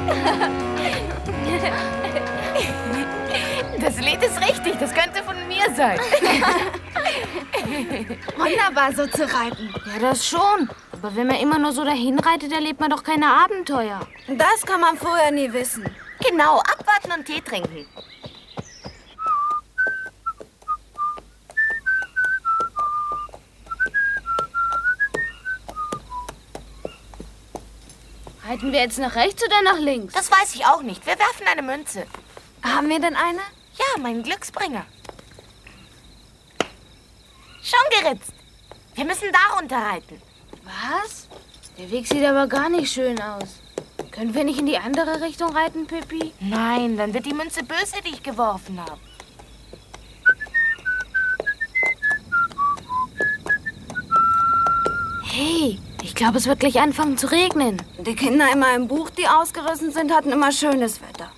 Das Lied ist richtig, das könnte von mir sein. Wunderbar, so zu reiten. Ja, das schon. Aber wenn man immer nur so dahin reitet, erlebt man doch keine Abenteuer. Das kann man vorher nie wissen. Genau, abwarten und Tee trinken. Reiten wir jetzt nach rechts oder nach links? Das weiß ich auch nicht. Wir werfen eine Münze. Haben wir denn eine? Ja, mein Glücksbringer. Schon geritzt. Wir müssen darunter reiten. Was? Der Weg sieht aber gar nicht schön aus. Können wir nicht in die andere Richtung reiten, Pippi? Nein, dann wird die Münze böse, die ich geworfen habe. Hey, ich glaube, es wird gleich anfangen zu regnen. Die Kinder in meinem Buch, die ausgerissen sind, hatten immer schönes Wetter.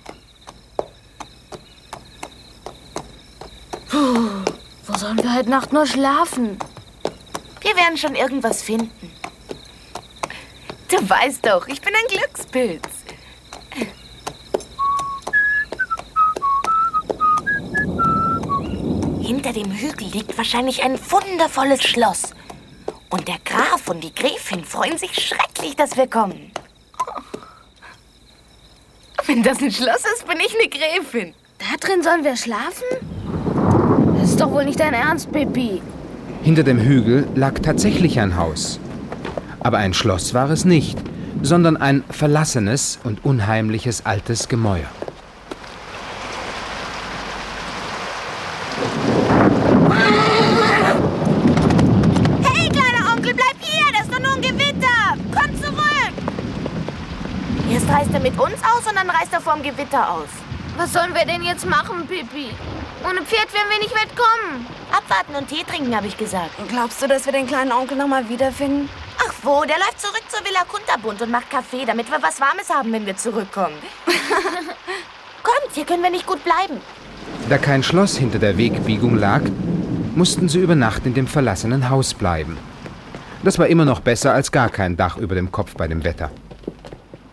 Puh, wo sollen wir heute Nacht nur schlafen? Wir werden schon irgendwas finden. Du weißt doch, ich bin ein Glückspilz. Hinter dem Hügel liegt wahrscheinlich ein wundervolles Schloss. Und der Graf und die Gräfin freuen sich schrecklich, dass wir kommen. Wenn das ein Schloss ist, bin ich eine Gräfin. Da drin sollen wir schlafen? Das ist doch wohl nicht dein Ernst, Pippi. Hinter dem Hügel lag tatsächlich ein Haus. Aber ein Schloss war es nicht, sondern ein verlassenes und unheimliches altes Gemäuer. Hey, kleiner Onkel, bleib hier! Das ist doch nur ein Gewitter! Komm zurück! Erst reist er mit uns aus und dann reist er vorm Gewitter aus. Was sollen wir denn jetzt machen, Pippi? Ohne Pferd werden wir nicht weit kommen. Abwarten und Tee trinken, habe ich gesagt. Und glaubst du, dass wir den kleinen Onkel noch mal wiederfinden? Ach wo, der läuft zurück zur Villa Kunterbund und macht Kaffee, damit wir was Warmes haben, wenn wir zurückkommen. Kommt, hier können wir nicht gut bleiben. Da kein Schloss hinter der Wegbiegung lag, mussten sie über Nacht in dem verlassenen Haus bleiben. Das war immer noch besser als gar kein Dach über dem Kopf bei dem Wetter.